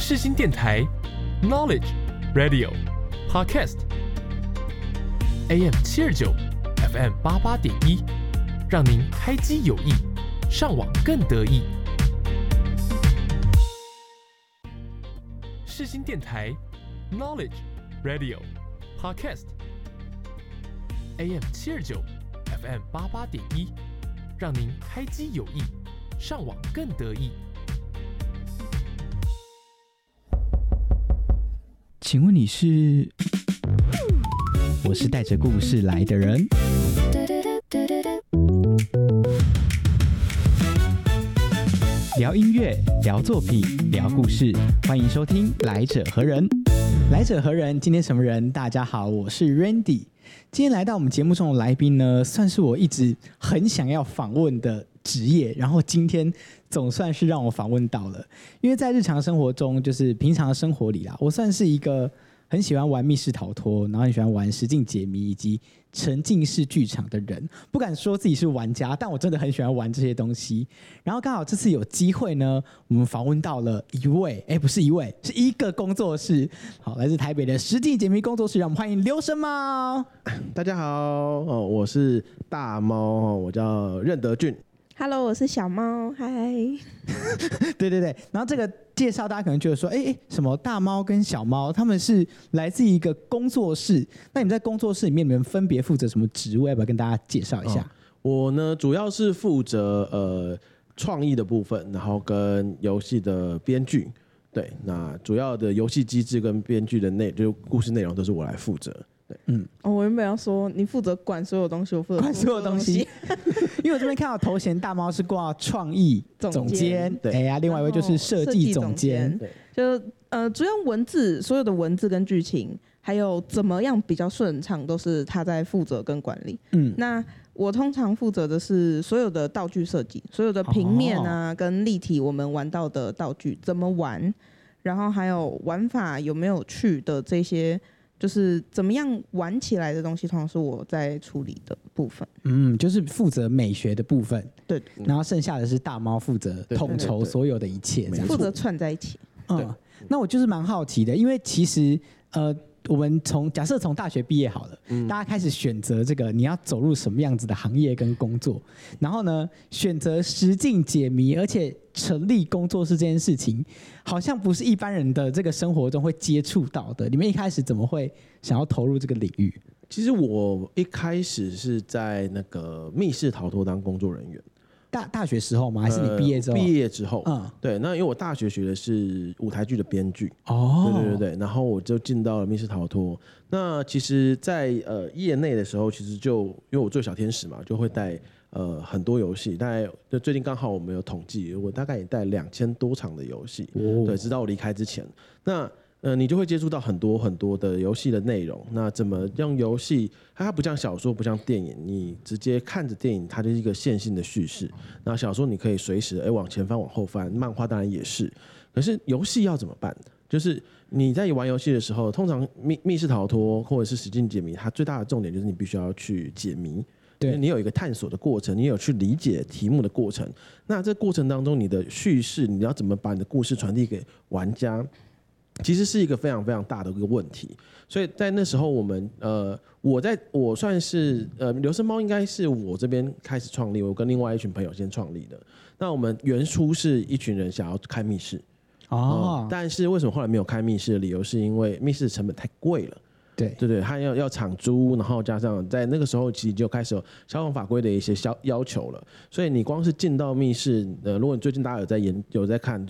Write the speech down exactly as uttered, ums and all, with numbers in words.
世新电台 Knowledge Radio Podcast，A M 七二九 F M 八八点一，让您开机有益，上网更得意。世新电台 Knowledge Radio Podcast，A M 七二九 F M 八八点一，让您开机有益，上网更得意。 请问你是？我是带着故事来的人。聊音乐，聊作品，聊故事，欢迎收听《来者何人》。来者何人？今天什么人？大家好，我是 Randy。今天来到我们节目中的来宾呢，算是我一直很想要访问的职业，然后今天总算是让我访问到了。因为在日常生活中，就是平常的生活里啦，我算是一个很喜欢玩密室逃脱，然后很喜欢玩实境解谜以及沉浸式剧场的人。不敢说自己是玩家，但我真的很喜欢玩这些东西。然后刚好这次有机会呢，我们访问到了一位，哎，不是一位，是一个工作室，好，来自台北的实境解谜工作室，让我们欢迎刘神猫。 大家好，哦，我是大猫，我叫任德俊。 Hello， 我是小猫，嗨。 对对对，然后这个介绍大家可能觉得说，哎哎，什么大猫跟小猫，他们是来自一个工作室。那你们在工作室里面，你们分别负责什么职位？要不要跟大家介绍一下？哦、 我呢，主要是负责呃创意的部分，然后跟游戏的编剧。对，那主要的游戏机制跟编剧的内，就是故事内容都是我来负责。对， 嗯，哦，我原本要说你负责管所有东西，我负责管所有东西，因为我这边看到头衔大猫是挂创意总监，哎呀，另外一位就是设计总监， 就呃，主要文字所有的文字跟剧情，还有怎么样比较顺畅，都是他在负责跟管理。嗯，那我通常负责的是所有的道具设计，所有的平面啊、哦、跟立体，我们玩到的道具怎么玩，然后还有玩法有没有趣的这些。就是怎么样玩起来的东西，通常是我在处理的部分。嗯， 就是负责美学的部分。 对， 然后剩下的是大猫负责统筹所有的一切， 负责串在一起。 嗯，那我就是蛮好奇的，因为其实呃，我们从假设从大学毕业好了，嗯、大家开始选择这个你要走入什么样子的行业跟工作，然后呢，选择实境解谜，而且成立工作室这件事情，好像不是一般人的这个生活中会接触到的。你们一开始怎么会想要投入这个领域？ 其实我一开始是在那个密室逃脱当工作人员。 大大学时候吗？还是你毕业之后？ 呃、毕业之后，嗯，对。那因为我大学学的是舞台剧的编剧， 哦， 对对对对。然后我就进到了密室逃脱。那其实在，在呃业内的时候，其实就因为我做小天使嘛，就会带呃很多游戏。大概就最近刚好我们有统计，我大概也带两千多场的游戏，哦、对，直到我离开之前。那呃，你就会接触到很多很多的游戏的内容。那怎么用游戏？它不像小说，不像电影，你直接看着电影，它就是一个线性的叙事。然后小说你可以随时哎往前翻、往后翻，漫画当然也是。可是游戏要怎么办？就是你在玩游戏的时候，通常密密室逃脱或者是实境解谜，它最大的重点就是你必须要去解谜。对，你有一个探索的过程，你有去理解题目的过程。那这过程当中，你的叙事，你要怎么把你的故事传递给玩家？其实是一个非常非常大的一个问题，所以在那时候我们呃，我在我算是呃，流声猫应该是我这边开始创立，我跟另外一群朋友先创立的。那我们原初是一群人想要开密室，哦、嗯，但是为什么后来没有开密室的理由，是因为密室成本太贵了。对对对，它要要场租，然后加上在那个时候其实就开始有消防法规的一些要要求了，所以你光是进到密室，呃，如果你最近大家有在研有在看。